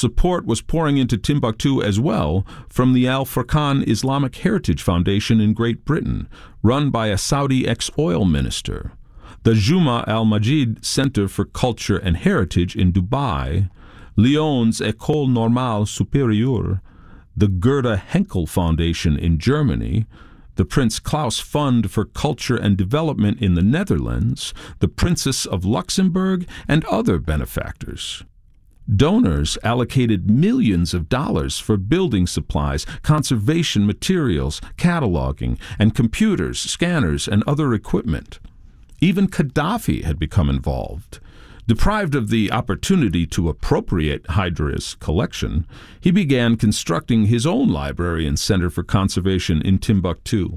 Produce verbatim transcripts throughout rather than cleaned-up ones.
support was pouring into Timbuktu as well from the Al Furqan Islamic Heritage Foundation in Great Britain, run by a Saudi ex-oil minister, the Juma Al-Majid Center for Culture and Heritage in Dubai, Lyon's École Normale Supérieure, the Gerda Henkel Foundation in Germany, the Prince Claus Fund for Culture and Development in the Netherlands, the Princess of Luxembourg, and other benefactors. Donors allocated millions of dollars for building supplies, conservation materials, cataloging, and computers, scanners, and other equipment. Even Gaddafi had become involved. Deprived of the opportunity to appropriate Hydra's collection, he began constructing his own library and center for conservation in Timbuktu.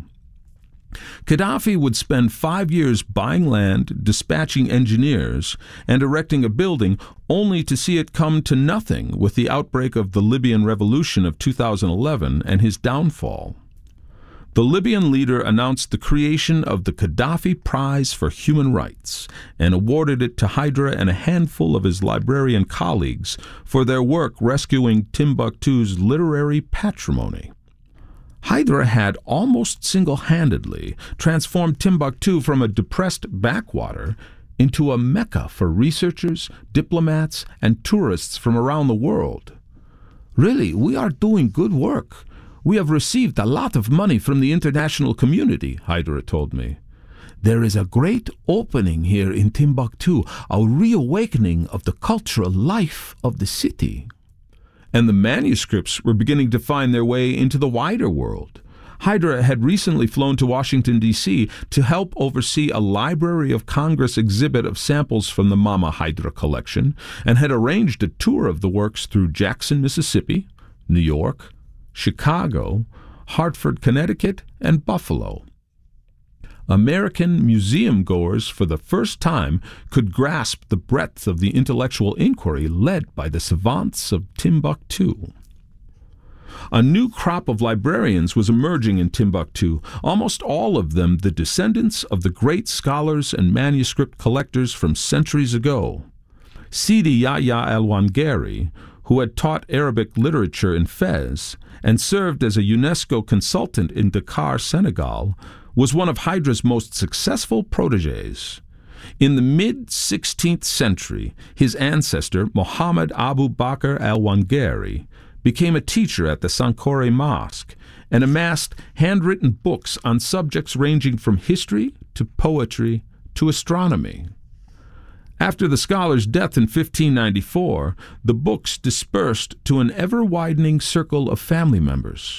Gaddafi would spend five years buying land, dispatching engineers, and erecting a building, only to see it come to nothing with the outbreak of the Libyan Revolution of two thousand eleven and his downfall. The Libyan leader announced the creation of the Gaddafi Prize for Human Rights and awarded it to Hydra and a handful of his librarian colleagues for their work rescuing Timbuktu's literary patrimony. Hydra had almost single-handedly transformed Timbuktu from a depressed backwater into a mecca for researchers, diplomats, and tourists from around the world. Really, we are doing good work. We have received a lot of money from the international community, Hydra told me. There is a great opening here in Timbuktu, a reawakening of the cultural life of the city. And the manuscripts were beginning to find their way into the wider world. Hydra had recently flown to Washington, D C to help oversee a Library of Congress exhibit of samples from the Mama Hydra collection and had arranged a tour of the works through Jackson, Mississippi, New York, Chicago, Hartford, Connecticut, and Buffalo. American museum-goers for the first time could grasp the breadth of the intellectual inquiry led by the savants of Timbuktu. A new crop of librarians was emerging in Timbuktu, almost all of them the descendants of the great scholars and manuscript collectors from centuries ago. Sidi Yahya al-Wangari, who had taught Arabic literature in Fez and served as a UNESCO consultant in Dakar, Senegal, was one of Hydra's most successful protégés. In the mid-sixteenth century, his ancestor, Muhammad Abu Bakr al-Wangari, became a teacher at the Sankore Mosque and amassed handwritten books on subjects ranging from history to poetry to astronomy. After the scholar's death in fifteen ninety-four, the books dispersed to an ever-widening circle of family members.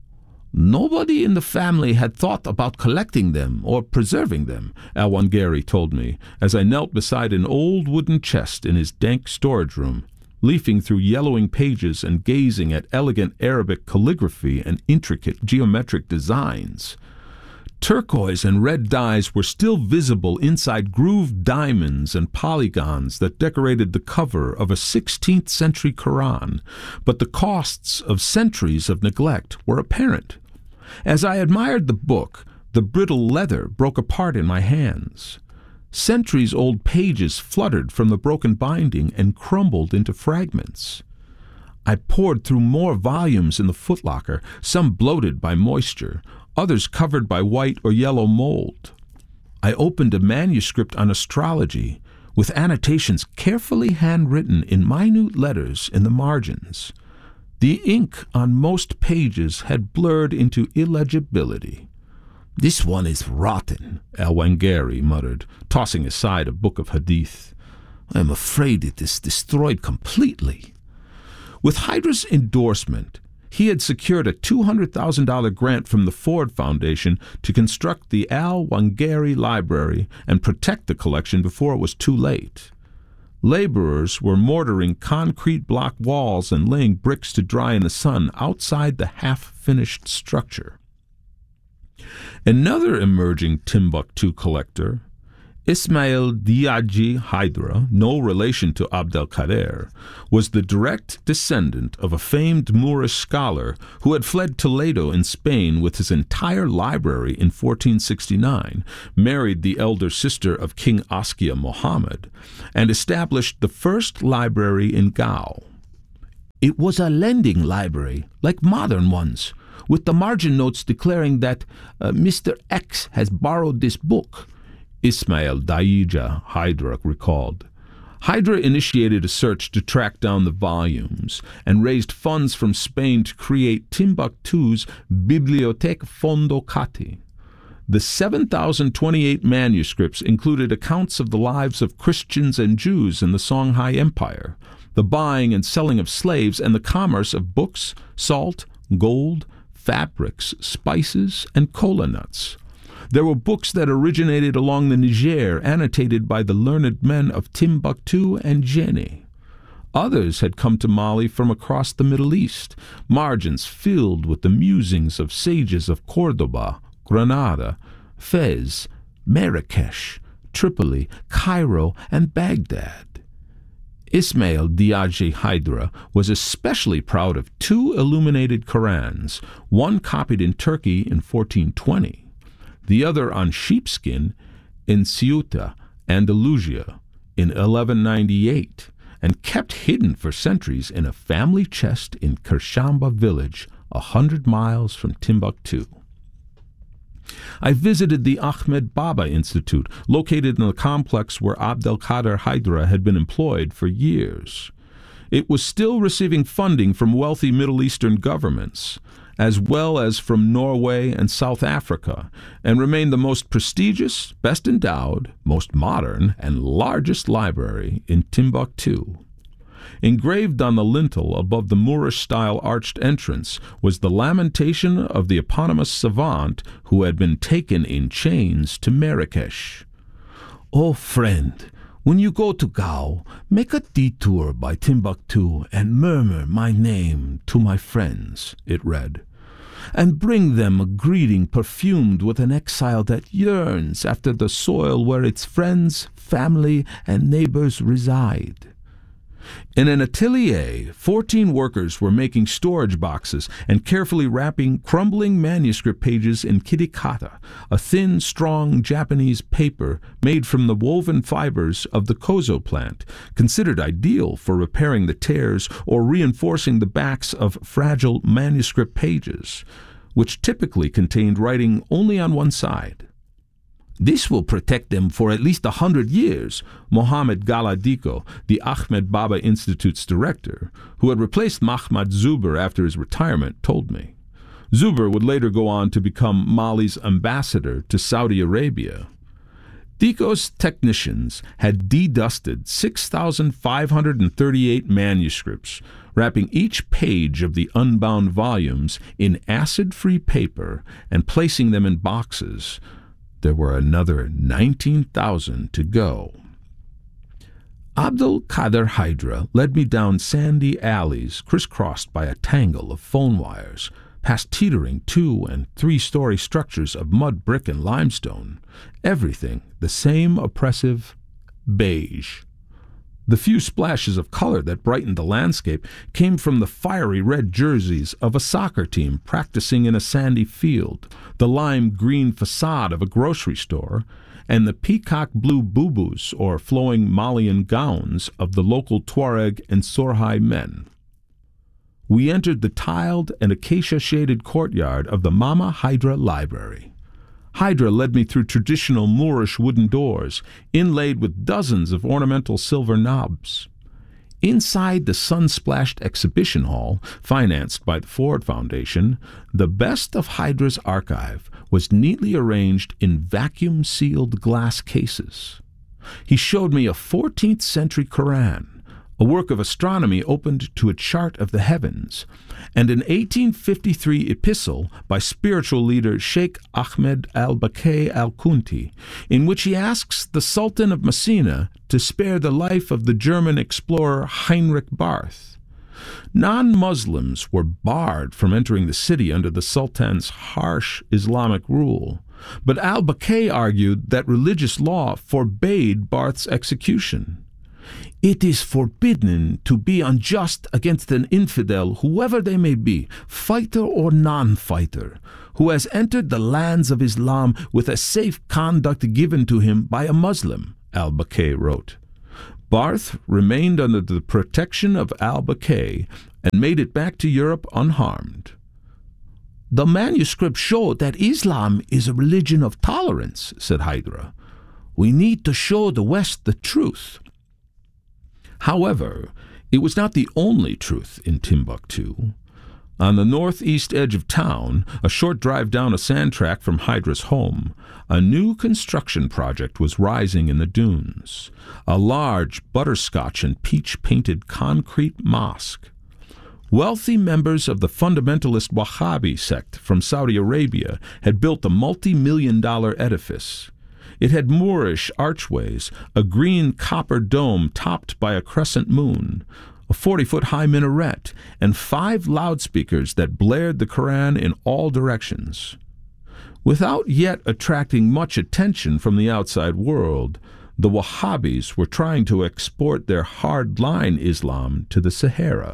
Nobody in the family had thought about collecting them or preserving them, al-Wangari told me, as I knelt beside an old wooden chest in his dank storage room, leafing through yellowing pages and gazing at elegant Arabic calligraphy and intricate geometric designs. Turquoise and red dyes were still visible inside grooved diamonds and polygons that decorated the cover of a sixteenth century Quran, but the costs of centuries of neglect were apparent. As I admired the book, the brittle leather broke apart in my hands. Centuries-old pages fluttered from the broken binding and crumbled into fragments. I pored through more volumes in the footlocker, some bloated by moisture, others covered by white or yellow mold. I opened a manuscript on astrology, with annotations carefully handwritten in minute letters in the margins. The ink on most pages had blurred into illegibility. "This one is rotten," al-Wangari muttered, tossing aside a book of hadith. "I am afraid it is destroyed completely." With Hydra's endorsement, he had secured a two hundred thousand dollars grant from the Ford Foundation to construct the al-Wangari Library and protect the collection before it was too late. Laborers were mortaring concrete block walls and laying bricks to dry in the sun outside the half-finished structure. Another emerging Timbuktu collector, Ismail Diadji Hydra, no relation to Abdelkader, was the direct descendant of a famed Moorish scholar who had fled Toledo in Spain with his entire library in fourteen sixty-nine, married the elder sister of King Askia Muhammad, and established the first library in Gao. It was a lending library, like modern ones, with the margin notes declaring that uh, Mister X has borrowed this book, Ismail Daija Hydra recalled. Hydra initiated a search to track down the volumes and raised funds from Spain to create Timbuktu's Biblioteca Fondo Kati. The seven thousand twenty-eight manuscripts included accounts of the lives of Christians and Jews in the Songhai Empire, the buying and selling of slaves, and the commerce of books, salt, gold, fabrics, spices, and cola nuts. There were books that originated along the Niger, annotated by the learned men of Timbuktu and Djenné. Others had come to Mali from across the Middle East, margins filled with the musings of sages of Cordoba, Granada, Fez, Marrakesh, Tripoli, Cairo, and Baghdad. Ismail Daija Hydra was especially proud of two illuminated Korans, one copied in Turkey in fourteen twenty, the other on sheepskin in Ceuta, Andalusia, in eleven ninety-eight, and kept hidden for centuries in a family chest in Kershamba village, a hundred miles from Timbuktu. I visited the Ahmed Baba Institute, located in the complex where Abdelkader Hydra had been employed for years. It was still receiving funding from wealthy Middle Eastern governments, as well as from Norway and South Africa, and remained the most prestigious, best endowed, most modern, and largest library in Timbuktu. Engraved on the lintel above the Moorish-style arched entrance was the lamentation of the eponymous savant who had been taken in chains to Marrakesh. "O friend, when you go to Gao, make a detour by Timbuktu and murmur my name to my friends," it read, "and bring them a greeting perfumed with an exile that yearns after the soil where its friends, family, and neighbors reside." In an atelier, fourteen workers were making storage boxes and carefully wrapping crumbling manuscript pages in kirikata, a thin, strong Japanese paper made from the woven fibers of the kozo plant, considered ideal for repairing the tears or reinforcing the backs of fragile manuscript pages, which typically contained writing only on one side. "This will protect them for at least a hundred years," Mohammed Galadiko, the Ahmed Baba Institute's director, who had replaced Mahmoud Zuber after his retirement, told me. Zuber would later go on to become Mali's ambassador to Saudi Arabia. Diko's technicians had de-dusted six thousand five hundred thirty-eight manuscripts, wrapping each page of the unbound volumes in acid-free paper and placing them in boxes. There were another nineteen thousand to go. Abdul Qadir Hydra led me down sandy alleys crisscrossed by a tangle of phone wires, past teetering two- and three-story structures of mud, brick, and limestone, everything the same oppressive beige. The few splashes of color that brightened the landscape came from the fiery red jerseys of a soccer team practicing in a sandy field, the lime-green facade of a grocery store, and the peacock blue bubus or flowing Malian gowns of the local Tuareg and Sorhai men. We entered the tiled and acacia-shaded courtyard of the Mama Hydra Library. Hydra led me through traditional Moorish wooden doors, inlaid with dozens of ornamental silver knobs. Inside the sun-splashed exhibition hall, financed by the Ford Foundation, the best of Hydra's archive was neatly arranged in vacuum-sealed glass cases. He showed me a fourteenth century Koran, a work of astronomy opened to a chart of the heavens, and an eighteen fifty-three epistle by spiritual leader Sheikh Ahmed al-Bakay al-Kunti, in which he asks the Sultan of Messina to spare the life of the German explorer Heinrich Barth. Non-Muslims were barred from entering the city under the Sultan's harsh Islamic rule, but al-Bakay argued that religious law forbade Barth's execution. "It is forbidden to be unjust against an infidel, whoever they may be, fighter or non-fighter, who has entered the lands of Islam with a safe conduct given to him by a Muslim," al-Bakay wrote. Barth remained under the protection of al-Bakay and made it back to Europe unharmed. "The manuscripts show that Islam is a religion of tolerance," said Hydra. "We need to show the West the truth." However, it was not the only truth in Timbuktu. On the northeast edge of town, a short drive down a sand track from Hydra's home, a new construction project was rising in the dunes, a large butterscotch and peach-painted concrete mosque. Wealthy members of the fundamentalist Wahhabi sect from Saudi Arabia had built the multi-million dollar edifice. It had Moorish archways, a green copper dome topped by a crescent moon, a forty-foot-high minaret, and five loudspeakers that blared the Quran in all directions. Without yet attracting much attention from the outside world, the Wahhabis were trying to export their hard-line Islam to the Sahara.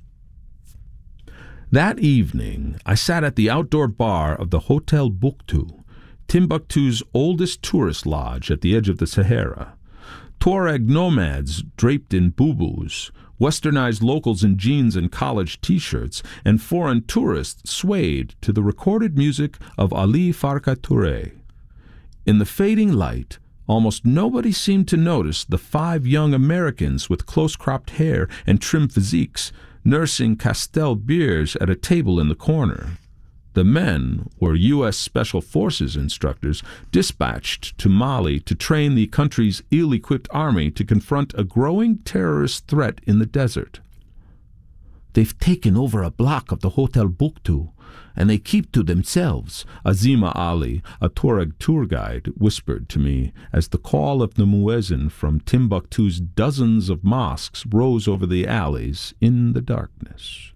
That evening, I sat at the outdoor bar of the Hotel Buctu, Timbuktu's oldest tourist lodge at the edge of the Sahara. Tuareg nomads draped in bubus, westernized locals in jeans and college T-shirts, and foreign tourists swayed to the recorded music of Ali Farka Touré. In the fading light, almost nobody seemed to notice the five young Americans with close-cropped hair and trim physiques nursing Castel beers at a table in the corner. The men were U S Special Forces instructors dispatched to Mali to train the country's ill-equipped army to confront a growing terrorist threat in the desert. "They've taken over a block of the Hotel Buctu, and they keep to themselves," Azima Ali, a Tuareg tour guide, whispered to me as the call of the muezzin from Timbuktu's dozens of mosques rose over the alleys in the darkness.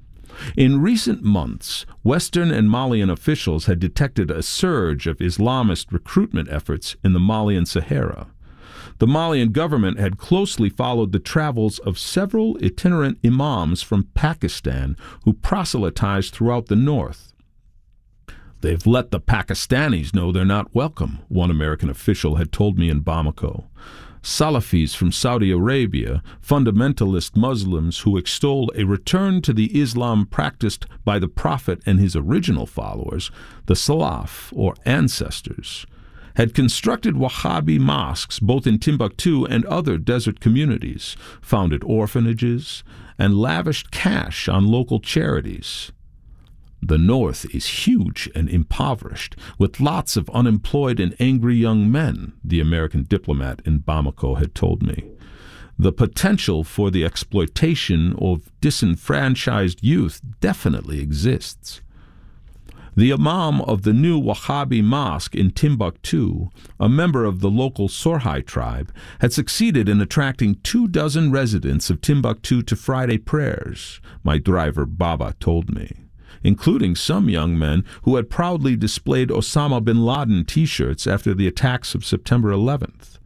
In recent months, Western and Malian officials had detected a surge of Islamist recruitment efforts in the Malian Sahara. The Malian government had closely followed the travels of several itinerant imams from Pakistan who proselytized throughout the north. "They've let the Pakistanis know they're not welcome," one American official had told me in Bamako. Salafis from Saudi Arabia, fundamentalist Muslims who extol a return to the Islam practiced by the Prophet and his original followers, the Salaf, or ancestors, had constructed Wahhabi mosques both in Timbuktu and other desert communities, founded orphanages, and lavished cash on local charities. "The North is huge and impoverished, with lots of unemployed and angry young men," the American diplomat in Bamako had told me. "The potential for the exploitation of disenfranchised youth definitely exists." The imam of the new Wahhabi mosque in Timbuktu, a member of the local Sorhai tribe, had succeeded in attracting two dozen residents of Timbuktu to Friday prayers, my driver Baba told me, including some young men who had proudly displayed Osama bin Laden T-shirts after the attacks of September eleventh.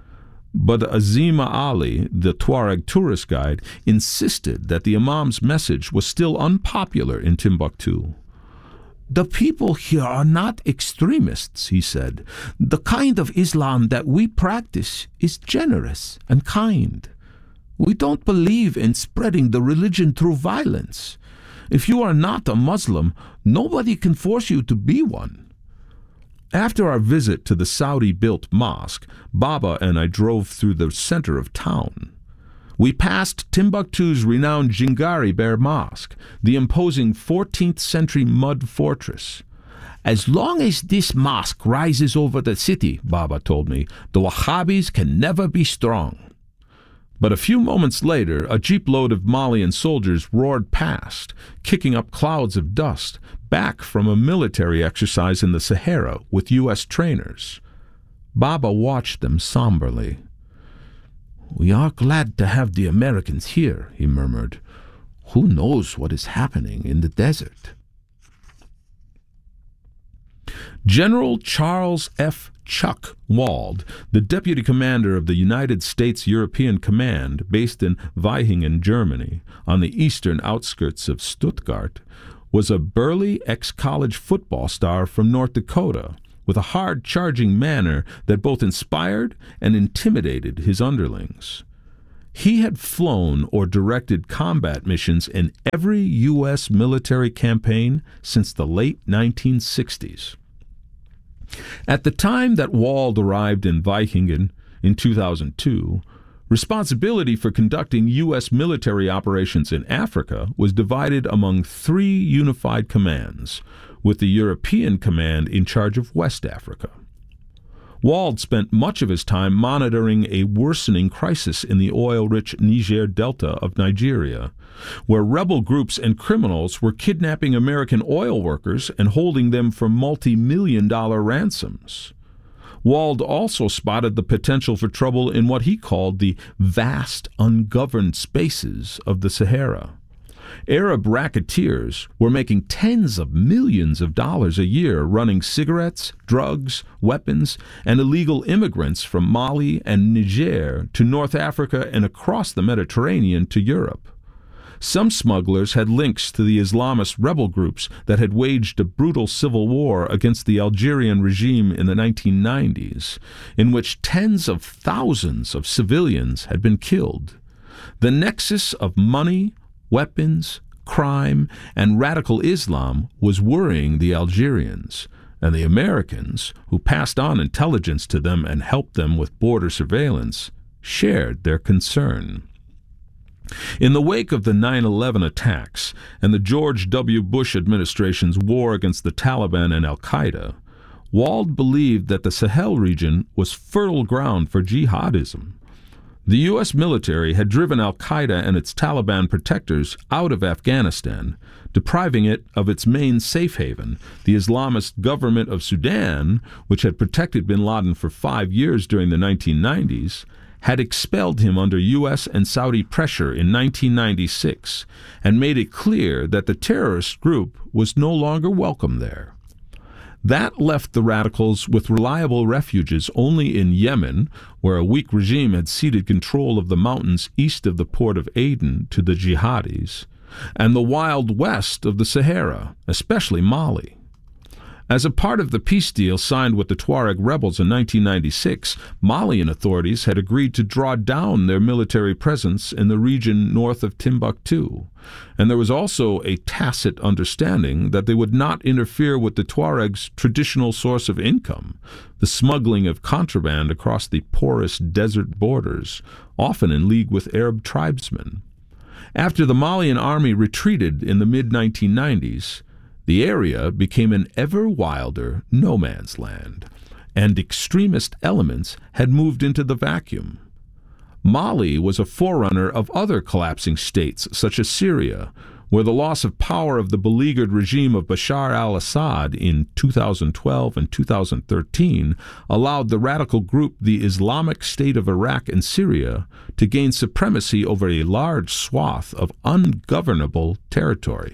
But Azima Ali, the Tuareg tourist guide, insisted that the imam's message was still unpopular in Timbuktu. "The people here are not extremists," he said. "The kind of Islam that we practice is generous and kind. We don't believe in spreading the religion through violence. If you are not a Muslim, nobody can force you to be one." After our visit to the Saudi-built mosque, Baba and I drove through the center of town. We passed Timbuktu's renowned Jingari Bear Mosque, the imposing fourteenth century mud fortress. "As long as this mosque rises over the city," Baba told me, "the Wahhabis can never be strong." But a few moments later, a jeep-load of Malian soldiers roared past, kicking up clouds of dust, back from a military exercise in the Sahara with U S trainers. Baba watched them somberly. "We are glad to have the Americans here," he murmured. "Who knows what is happening in the desert?" General Charles F. Chuck Wald, the deputy commander of the United States European Command, based in Weihingen, Germany, on the eastern outskirts of Stuttgart, was a burly ex-college football star from North Dakota, with a hard-charging manner that both inspired and intimidated his underlings. He had flown or directed combat missions in every U S military campaign since the late nineteen sixties. At the time that Wald arrived in Vikingen in two thousand two, responsibility for conducting U S military operations in Africa was divided among three unified commands, with the European Command in charge of West Africa. Wald spent much of his time monitoring a worsening crisis in the oil-rich Niger Delta of Nigeria, where rebel groups and criminals were kidnapping American oil workers and holding them for multi-million dollar ransoms. Wald also spotted the potential for trouble in what he called the vast, ungoverned spaces of the Sahara. Arab racketeers were making tens of millions of dollars a year running cigarettes, drugs, weapons, and illegal immigrants from Mali and Niger to North Africa and across the Mediterranean to Europe. Some smugglers had links to the Islamist rebel groups that had waged a brutal civil war against the Algerian regime in the nineteen nineties, in which tens of thousands of civilians had been killed. The nexus of money, weapons, crime, and radical Islam was worrying the Algerians, and the Americans, who passed on intelligence to them and helped them with border surveillance, shared their concern. In the wake of the nine eleven attacks and the George W. Bush administration's war against the Taliban and al-Qaeda, Wald believed that the Sahel region was fertile ground for jihadism. The U S military had driven al-Qaeda and its Taliban protectors out of Afghanistan, depriving it of its main safe haven, the Islamist government of Sudan, which had protected bin Laden for five years during the nineteen nineties, had expelled him under U S and Saudi pressure in nineteen ninety-six and made it clear that the terrorist group was no longer welcome there. That left the radicals with reliable refuges only in Yemen, where a weak regime had ceded control of the mountains east of the port of Aden to the jihadis, and the wild west of the Sahara, especially Mali. As a part of the peace deal signed with the Tuareg rebels in nineteen ninety-six, Malian authorities had agreed to draw down their military presence in the region north of Timbuktu, and there was also a tacit understanding that they would not interfere with the Tuaregs' traditional source of income, the smuggling of contraband across the porous desert borders, often in league with Arab tribesmen. After the Malian army retreated in the mid nineteen nineties, the area became an ever wilder no-man's land, and extremist elements had moved into the vacuum. Mali was a forerunner of other collapsing states, such as Syria, where the loss of power of the beleaguered regime of Bashar al-Assad in two thousand twelve and two thousand thirteen allowed the radical group the Islamic State of Iraq and Syria to gain supremacy over a large swath of ungovernable territory.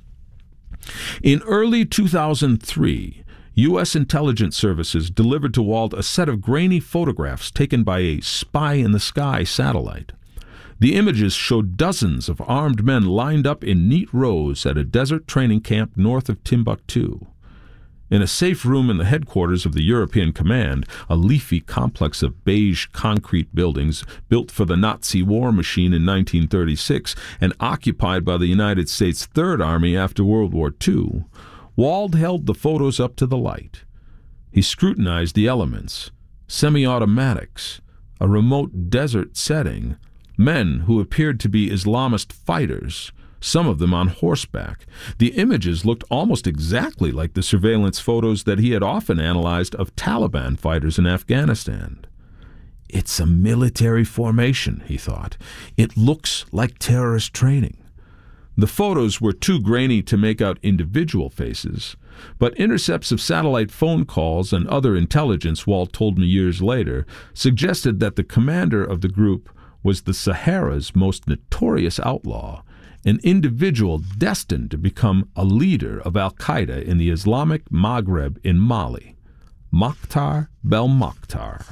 In early two thousand three, U S intelligence services delivered to Wald a set of grainy photographs taken by a spy-in-the-sky satellite. The images showed dozens of armed men lined up in neat rows at a desert training camp north of Timbuktu. In a safe room in the headquarters of the European Command, a leafy complex of beige concrete buildings built for the Nazi war machine in nineteen thirty-six and occupied by the United States Third Army after World War Two, Wald held the photos up to the light. He scrutinized the elements, semi-automatics, a remote desert setting, men who appeared to be Islamist fighters, some of them on horseback. The images looked almost exactly like the surveillance photos that he had often analyzed of Taliban fighters in Afghanistan. It's a military formation, he thought. It looks like terrorist training. The photos were too grainy to make out individual faces, but intercepts of satellite phone calls and other intelligence, Wald told me years later, suggested that the commander of the group was the Sahara's most notorious outlaw, an individual destined to become a leader of al-Qaeda in the Islamic Maghreb in Mali, Mokhtar Belmokhtar.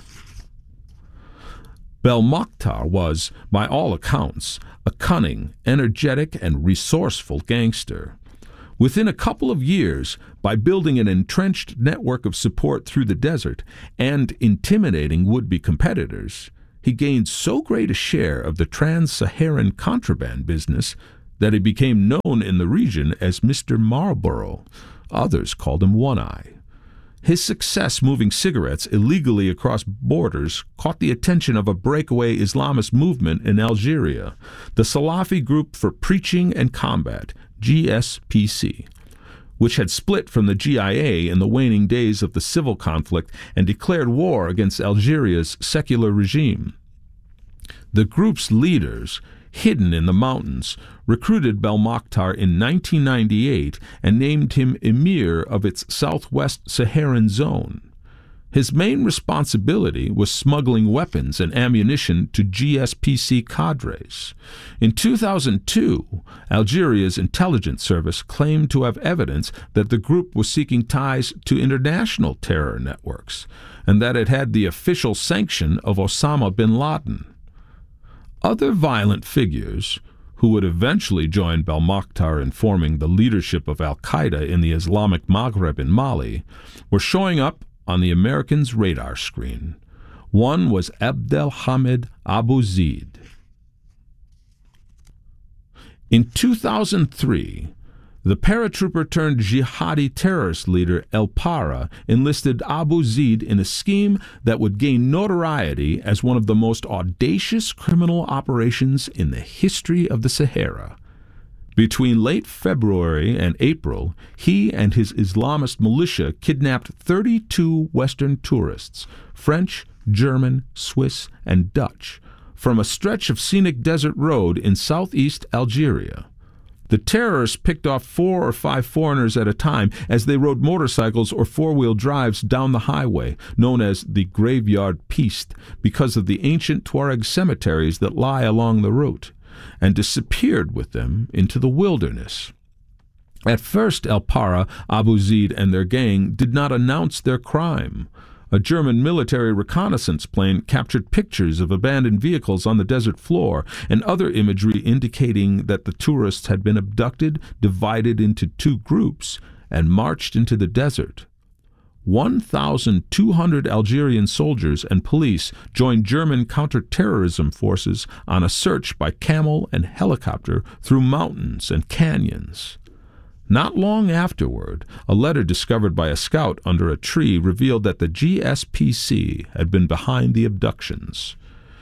Belmokhtar was, by all accounts, a cunning, energetic, and resourceful gangster. Within a couple of years, by building an entrenched network of support through the desert and intimidating would-be competitors, he gained so great a share of the trans-Saharan contraband business that he became known in the region as Mister Marlboro. Others called him One-Eye. His success moving cigarettes illegally across borders caught the attention of a breakaway Islamist movement in Algeria, the Salafi Group for Preaching and Combat, G S P C, which had split from the G I A in the waning days of the civil conflict and declared war against Algeria's secular regime. The group's leaders, hidden in the mountains, recruited Belmokhtar in nineteen ninety-eight and named him emir of its southwest Saharan zone. His main responsibility was smuggling weapons and ammunition to G S P C cadres. In two thousand two, Algeria's intelligence service claimed to have evidence that the group was seeking ties to international terror networks, and that it had the official sanction of Osama bin Laden. Other violent figures, who would eventually join Belmokhtar in forming the leadership of al-Qaeda in the Islamic Maghreb in Mali, were showing up on the Americans' radar screen. One was Abdelhamid Abu Zeid. In two thousand three, the paratrooper-turned-jihadi terrorist leader El Para enlisted Abu Zeid in a scheme that would gain notoriety as one of the most audacious criminal operations in the history of the Sahara. Between late February and April, he and his Islamist militia kidnapped thirty-two Western tourists, French, German, Swiss, and Dutch, from a stretch of scenic desert road in southeast Algeria. The terrorists picked off four or five foreigners at a time as they rode motorcycles or four-wheel drives down the highway, known as the Graveyard Piste, because of the ancient Tuareg cemeteries that lie along the route, and disappeared with them into the wilderness. At first, El Para, Abu Zeid, and their gang did not announce their crime. A German military reconnaissance plane captured pictures of abandoned vehicles on the desert floor and other imagery indicating that the tourists had been abducted, divided into two groups, and marched into the desert. one thousand two hundred Algerian soldiers and police joined German counterterrorism forces on a search by camel and helicopter through mountains and canyons. Not long afterward, a letter discovered by a scout under a tree revealed that the G S P C had been behind the abductions.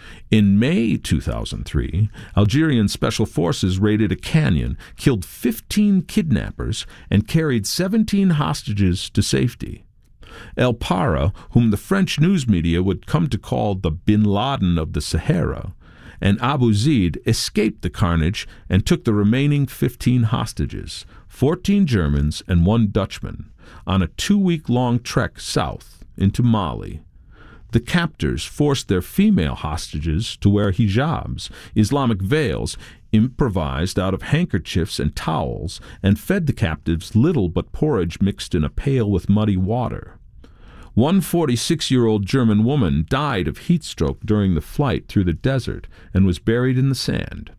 In May two thousand three, Algerian special forces raided a canyon, killed fifteen kidnappers, and carried seventeen hostages to safety. El Para, whom the French news media would come to call the Bin Laden of the Sahara, and Abu Zeid escaped the carnage and took the remaining fifteen hostages, fourteen Germans and one Dutchman, on a two-week-long trek south into Mali. The captors forced their female hostages to wear hijabs, Islamic veils, improvised out of handkerchiefs and towels, and fed the captives little but porridge mixed in a pail with muddy water. One forty-six-year-old German woman died of heat stroke during the flight through the desert and was buried in the sand.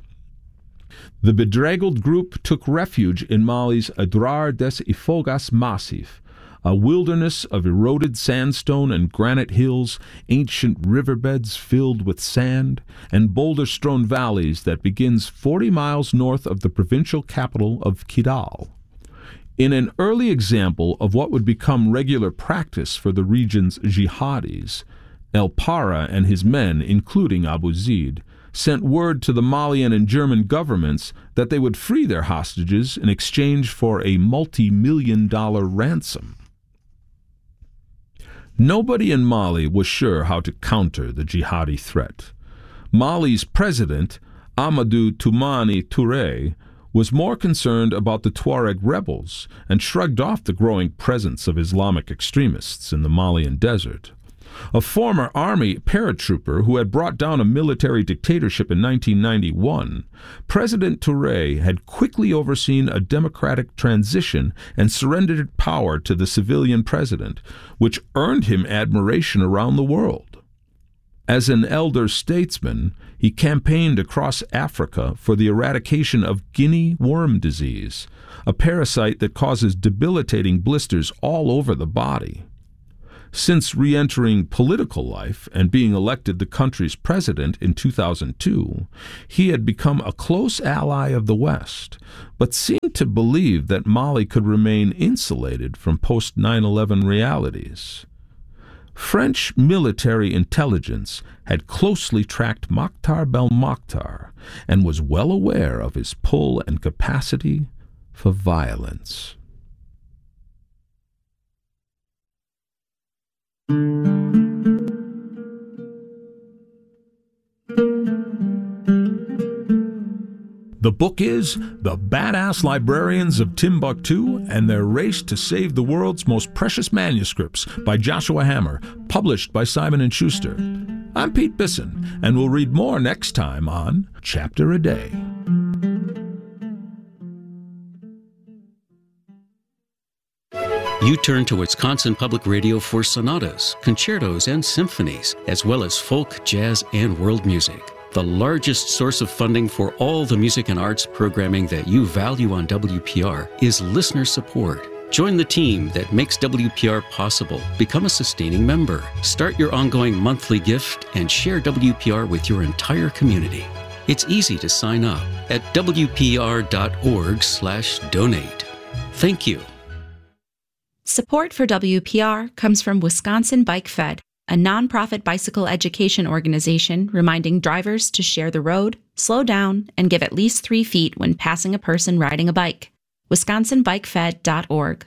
The bedraggled group took refuge in Mali's Adrar des Ifogas Massif, a wilderness of eroded sandstone and granite hills, ancient riverbeds filled with sand, and boulder-strewn valleys that begins forty miles north of the provincial capital of Kidal. In an early example of what would become regular practice for the region's jihadis, El Para and his men, including Abu Zeid, sent word to the Malian and German governments that they would free their hostages in exchange for a multi-million dollar ransom. Nobody in Mali was sure how to counter the jihadi threat. Mali's president, Amadou Toumani Touré, was more concerned about the Tuareg rebels and shrugged off the growing presence of Islamic extremists in the Malian desert. A former army paratrooper who had brought down a military dictatorship in nineteen ninety-one, President Touré had quickly overseen a democratic transition and surrendered power to the civilian president, which earned him admiration around the world. As an elder statesman, he campaigned across Africa for the eradication of Guinea worm disease, a parasite that causes debilitating blisters all over the body. Since re-entering political life and being elected the country's president in two thousand two, he had become a close ally of the West, but seemed to believe that Mali could remain insulated from post nine eleven realities. French military intelligence had closely tracked Mokhtar Belmokhtar and was well aware of his pull and capacity for violence. The book is The Badass Librarians of Timbuktu and Their Race to Save the World's Most Precious Manuscripts by Joshua Hammer, published by Simon and Schuster. I'm Pete Bisson, and we'll read more next time on Chapter a Day. You turn to Wisconsin Public Radio for sonatas, concertos, and symphonies, as well as folk, jazz, and world music. The largest source of funding for all the music and arts programming that you value on W P R is listener support. Join the team that makes W P R possible. Become a sustaining member. Start your ongoing monthly gift and share W P R with your entire community. It's easy to sign up at W P R dot org slash donate. Thank you. Support for W P R comes from Wisconsin Bike Fed, a nonprofit bicycle education organization reminding drivers to share the road, slow down, and give at least three feet when passing a person riding a bike. wisconsin bike fed dot org.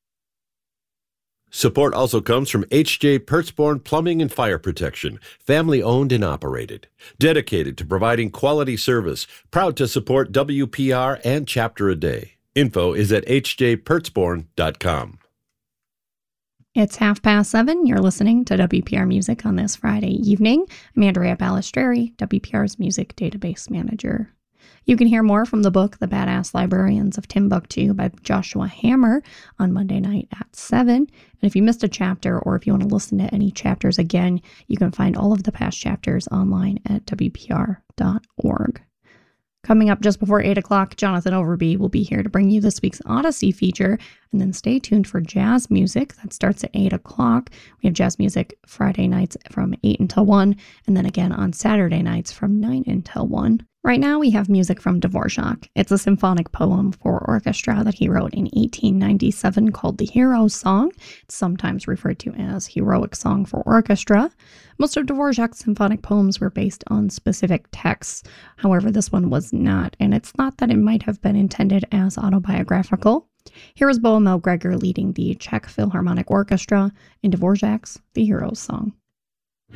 Support also comes from H J Pertzborn Plumbing and Fire Protection, family owned and operated, dedicated to providing quality service, proud to support W P R and Chapter a Day. Info is at h j pertzborn dot com. It's half past seven. You're listening to W P R Music on this Friday evening. I'm Andrea Balistreri, W P R's Music Database Manager. You can hear more from the book, The Badass Librarians of Timbuktu by Joshua Hammer on Monday night at seven. And if you missed a chapter or if you want to listen to any chapters again, you can find all of the past chapters online at w p r dot org. Coming up just before eight o'clock, Jonathan Overby will be here to bring you this week's Odyssey feature, and then stay tuned for jazz music. That starts at eight o'clock. We have jazz music Friday nights from eight until one, and then again on Saturday nights from nine until one. Right now we have music from Dvorak. It's a symphonic poem for orchestra that he wrote in eighteen ninety-seven called The Hero's Song. It's sometimes referred to as Heroic Song for Orchestra. Most of Dvorak's symphonic poems were based on specific texts. However, this one was not, and it's thought that it might have been intended as autobiographical. Here is Bohumil Gregor leading the Czech Philharmonic Orchestra in Dvorak's The Hero's Song.